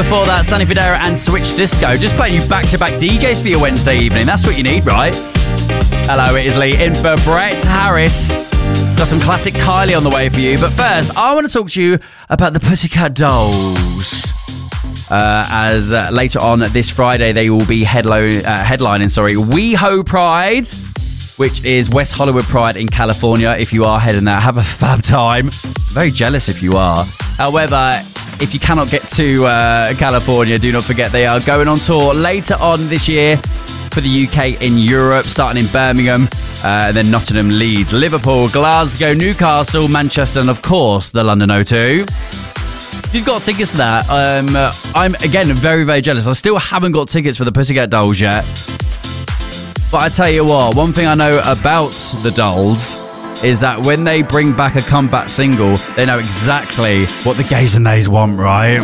before that, Sunny Federa and Switch Disco. Just playing you back-to-back DJs for your Wednesday evening. That's what you need, right? Hello, it is Lee in for Brett Harris. Got some classic Kylie on the way for you. But first, I want to talk to you about the Pussycat Dolls. As later on this Friday, they will be headlining WeHo Pride, which is West Hollywood Pride in California. If you are heading there, have a fab time. I'm very jealous if you are. However, if you cannot get to California, do not forget they are going on tour later on this year for the UK in Europe, starting in Birmingham, then Nottingham, Leeds, Liverpool, Glasgow, Newcastle, Manchester, and of course the London O2. If you've got tickets to that, I'm again very, very jealous. I still haven't got tickets for the Pussycat Dolls yet. But I tell you what, one thing I know about the Dolls is that when they bring back a comeback single, they know exactly what the gays and theys want, right?